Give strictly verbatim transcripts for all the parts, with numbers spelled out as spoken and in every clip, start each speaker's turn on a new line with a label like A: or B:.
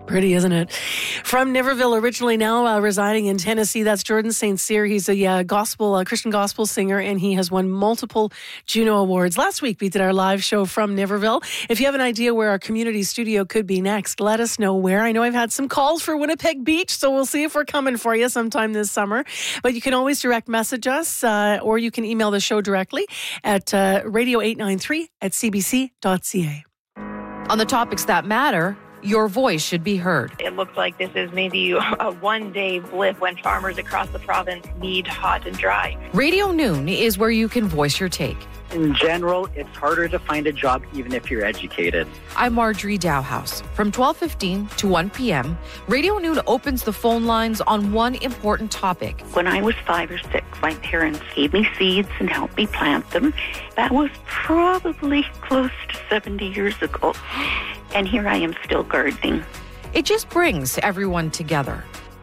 A: Pretty, isn't it? From Niverville, originally now uh, residing in Tennessee, that's Jordan Saint Cyr. He's a uh, gospel, uh, Christian gospel singer, and he has won multiple Juno Awards. Last week, we did our live show from Niverville. If you have an idea where our community studio could be next, let us know where. I know I've had some calls for Winnipeg Beach, so we'll see if we're coming for you sometime this summer. But you can always direct message us, uh, or you can email the show directly at uh, radio eight nine three at c b c dot c a.
B: On the topics that matter, your voice should be heard.
C: It looks like this is maybe a one-day blip when farmers across the province need hot and dry.
B: Radio Noon is where you can voice your take.
D: In general, it's harder to find a job even if you're educated.
B: I'm Marjorie Dowhouse. From twelve fifteen to one p.m., Radio Noon opens the phone lines on one important topic.
E: When I was five or six, my parents gave me seeds and helped me plant them. That was probably close to seventy years ago. And here I am still gardening.
B: It just brings everyone together.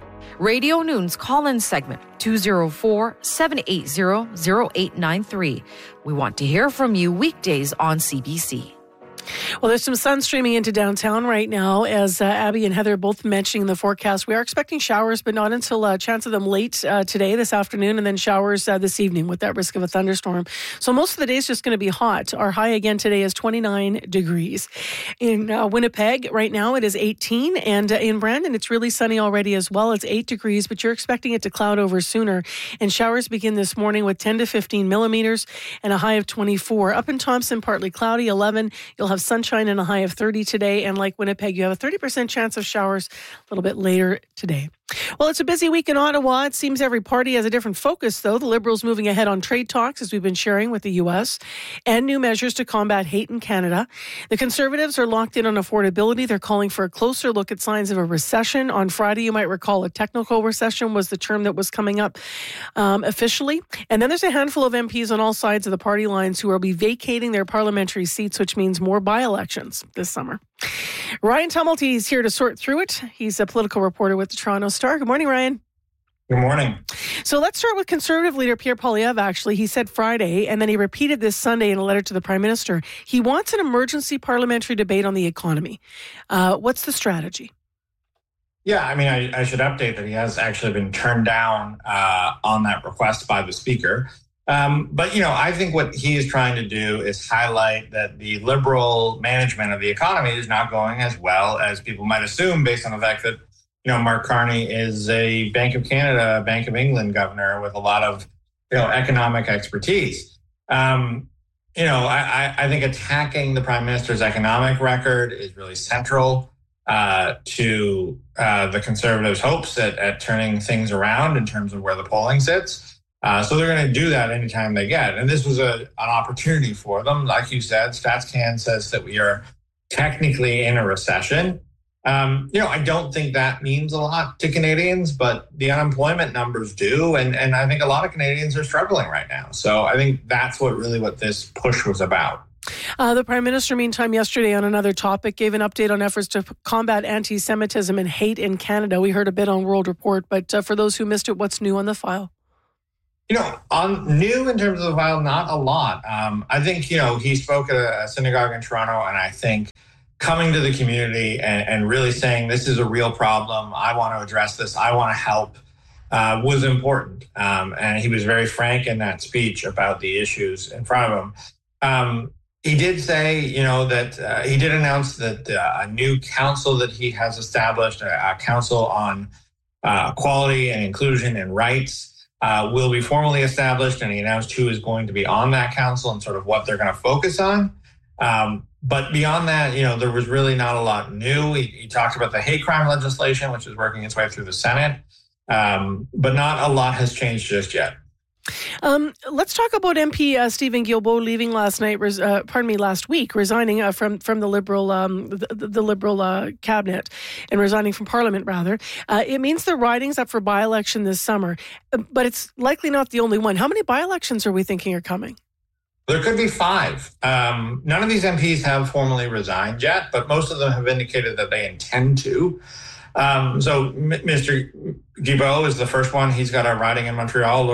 B: Radio Noon's call-in segment, two oh four, seven eight zero, zero eight nine three. We want to hear from you weekdays on C B C.
A: Well, there's some sun streaming into downtown right now, as uh, Abby and Heather both mentioning the forecast. We are expecting showers, but not until a uh, chance of them late uh, today, this afternoon, and then showers uh, this evening with that risk of a thunderstorm. So most of the day is just going to be hot. Our high again today is twenty-nine degrees. In uh, Winnipeg right now it is eighteen, and uh, in Brandon it's really sunny already as well. It's eight degrees, but you're expecting it to cloud over sooner. And showers begin this morning with ten to fifteen millimeters and a high of twenty-four. Up in Thompson, partly cloudy, eleven. You'll have sunshine and a high of thirty today. And like Winnipeg, you have a thirty percent chance of showers a little bit later today. Well, it's a busy week in Ottawa. It seems every party has a different focus, though. The Liberals moving ahead on trade talks, as we've been sharing with the U S, and new measures to combat hate in Canada. The Conservatives are locked in on affordability. They're calling for a closer look at signs of a recession. On Friday, you might recall, a technical recession was the term that was coming up um, officially. And then there's a handful of M Ps on all sides of the party lines who will be vacating their parliamentary seats, which means more by-elections this summer. Ryan Tumulty is here to sort through it. He's a political reporter with the Toronto Star. Good morning, Ryan.
F: Good morning.
A: So let's start with Conservative leader Pierre Poilievre, actually. He said Friday, and then he repeated this Sunday in a letter to the Prime Minister, he wants an emergency parliamentary debate on the economy. Uh, what's the strategy?
F: Yeah, I mean, I, I should update that he has actually been turned down uh, on that request by the Speaker. Um, but, you know, I think what he is trying to do is highlight that the Liberal management of the economy is not going as well as people might assume based on the fact that, you know, Mark Carney is a Bank of Canada, Bank of England governor with a lot of, you know, economic expertise. Um, you know, I, I think attacking the Prime Minister's economic record is really central uh, to uh, the Conservatives' hopes at, at turning things around in terms of where the polling sits. Uh, so they're going to do that anytime they get. And this was a, an opportunity for them. Like you said, StatsCan says that we are technically in a recession. Um, you know, I don't think that means a lot to Canadians, but the unemployment numbers do. And, and I think a lot of Canadians are struggling right now. So I think that's what really what this push was about.
A: Uh, the Prime Minister, meantime, yesterday on another topic, gave an update on efforts to combat anti-Semitism and hate in Canada. We heard a bit on World Report, but uh, for those who missed it, what's new on the file?
F: You know, on new in terms of the file, not a lot. Um, I think, you know, he spoke at a, a synagogue in Toronto, and I think coming to the community and, and really saying this is a real problem, I want to address this, I want to help, uh, was important. Um, and he was very frank in that speech about the issues in front of him. Um, he did say, you know, that uh, he did announce that uh, a new council that he has established, a, a council on uh, equality and inclusion and rights, Uh, will be formally established, and he announced who is going to be on that council and sort of what they're going to focus on. Um, but beyond that, you know, there was really not a lot new. He, he talked about the hate crime legislation, which is working its way through the Senate, um, but not a lot has changed just yet.
A: Um, let's talk about M P uh, Stephen Guilbeault leaving last night. Res- uh, pardon me, last week, resigning uh, from from the Liberal um, the, the Liberal uh, cabinet and resigning from Parliament. Rather, uh, it means the riding's up for by-election this summer, but it's likely not the only one. How many by-elections are we thinking are coming?
F: There could be five. Um, none of these M Ps have formally resigned yet, but most of them have indicated that they intend to. Um, so M- Mister Guilbeault is the first one. He's got a riding in Montreal,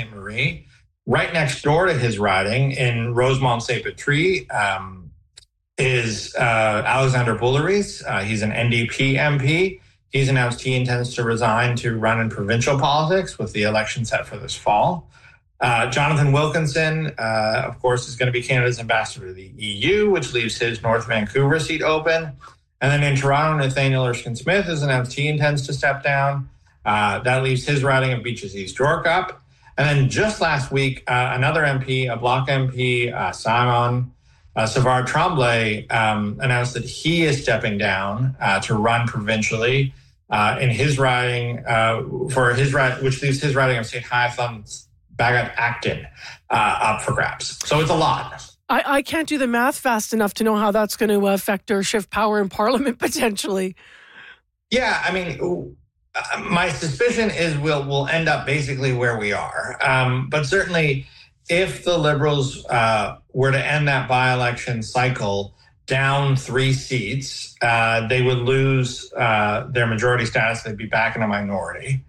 F: Laurier-Sainte-Marie. Right next door to his riding in Rosemont-Saint-Patrie, um, is uh, Alexander Boulerice. Uh, he's an N D P M P. He's announced he intends to resign to run in provincial politics with the election set for this fall. Uh, Jonathan Wilkinson, uh, of course, is going to be Canada's ambassador to the E U, which leaves his North Vancouver seat open. And then in Toronto, Nathaniel Erskine-Smith has announced he intends to step down. Uh, that leaves his riding of Beaches East York up. And then just last week, uh, another M P, a Bloc M P, uh, Simon uh, Savard Tremblay, um, announced that he is stepping down uh, to run provincially uh, in his riding, uh, for his ride, which leaves his riding of Saint Hyacinthe Bagot Acton uh, up for grabs. So it's a lot.
A: I, I can't do the math fast enough to know how that's going to affect or shift power in Parliament potentially.
F: Yeah, I mean, my suspicion is we'll we'll end up basically where we are. Um, but certainly, if the Liberals uh, were to end that by-election cycle down three seats, uh, they would lose uh, their majority status. They'd be back in a minority.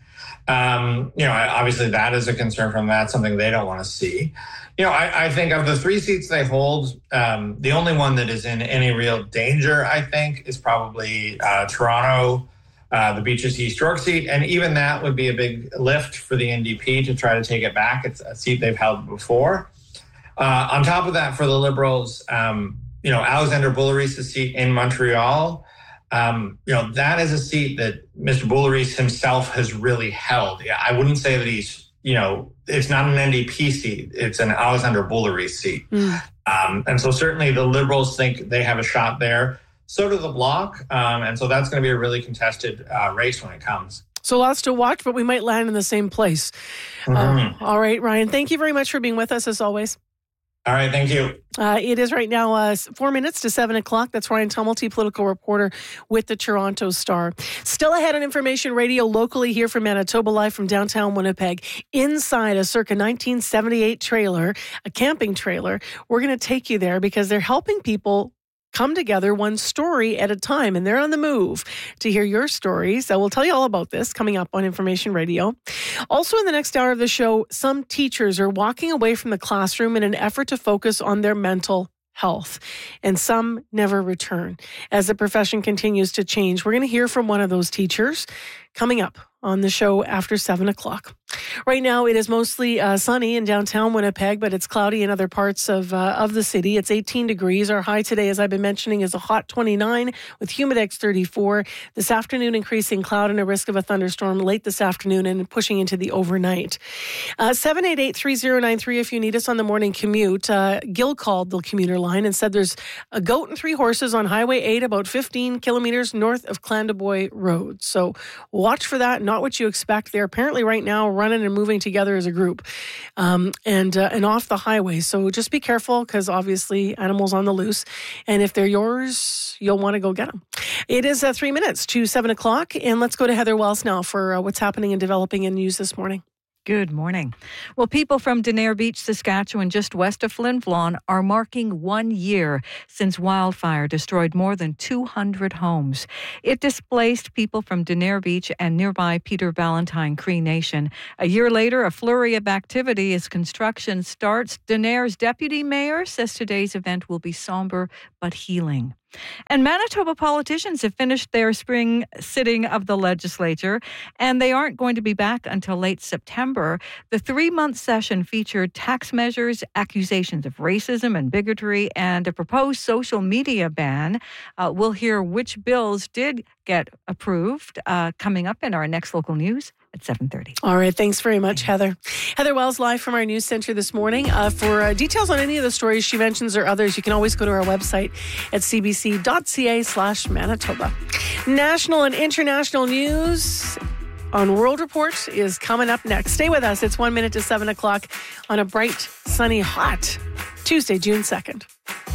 F: Um, you know, obviously that is a concern from them. That's something they don't want to see. You know, I, I think of the three seats they hold, um, the only one that is in any real danger, I think, is probably uh, Toronto, uh, the Beaches East York seat. And even that would be a big lift for the N D P to try to take it back. It's a seat they've held before. Uh, on top of that, for the Liberals, um, you know, Alexander Boulerice's seat in Montreal, um, you know, that is a seat that Mister Boulerice himself has really held. Yeah, I wouldn't say that he's, you know, it's not an N D P seat. It's an Alexander Boulerice seat. Mm. Um, and so certainly the Liberals think they have a shot there. So do the Bloc. Um, and so that's going to be a really contested uh, race when it comes.
A: So lots to watch, but we might land in the same place. Mm-hmm. Uh, all right, Ryan, thank you very much for being with us as always.
F: All right, thank you.
A: Uh, it is right now uh, four minutes to seven o'clock. That's Ryan Tumulty, political reporter with the Toronto Star. Still ahead on Information Radio locally here from Manitoba Live from downtown Winnipeg. Inside a circa nineteen seventy-eight trailer, a camping trailer. We're going to take you there because they're helping people come together one story at a time, and they're on the move to hear your stories. I will tell you all about this coming up on Information Radio. Also in the next hour of the show, some teachers are walking away from the classroom in an effort to focus on their mental health, and some never return as the profession continues to change. We're going to hear from one of those teachers coming up on the show after seven o'clock. Right now, it is mostly uh, sunny in downtown Winnipeg, but it's cloudy in other parts of uh, of the city. It's eighteen degrees. Our high today, as I've been mentioning, is a hot twenty-nine with Humidex thirty-four. This afternoon, increasing cloud and a risk of a thunderstorm late this afternoon and pushing into the overnight. Uh, seven eight eight, three oh nine three if you need us on the morning commute. Uh, Gil called the commuter line and said there's a goat and three horses on Highway eight about fifteen kilometers north of Clandeboye Road. So watch for that. Not what you expect. They're apparently right now running and moving together as a group um, and uh, and off the highway. So just be careful because obviously animals on the loose. And if they're yours, you'll want to go get them. It is uh, three minutes to seven o'clock. And let's go to Heather Wells now for uh, what's happening and developing in news this morning.
G: Good morning. Well, people from Denair Beach, Saskatchewan, just west of Flin Flon, are marking one year since wildfire destroyed more than two hundred homes. It displaced people from Denair Beach and nearby Peter Valentine Cree Nation. A year later, a flurry of activity as construction starts. Denair's deputy mayor says today's event will be somber but healing. And Manitoba politicians have finished their spring sitting of the legislature, and they aren't going to be back until late September. The three-month session featured tax measures, accusations of racism and bigotry, and a proposed social media ban. Uh, we'll hear which bills did get approved uh, coming up in our next local news at seven thirty.
A: All right. Thanks very much, Heather. Heather Wells live from our news center this morning. Uh, for uh, details on any of the stories she mentions or others, you can always go to our website at cbc.ca slash Manitoba. National and international news on World Report is coming up next. Stay with us. It's one minute to seven o'clock on a bright, sunny, hot Tuesday, June second.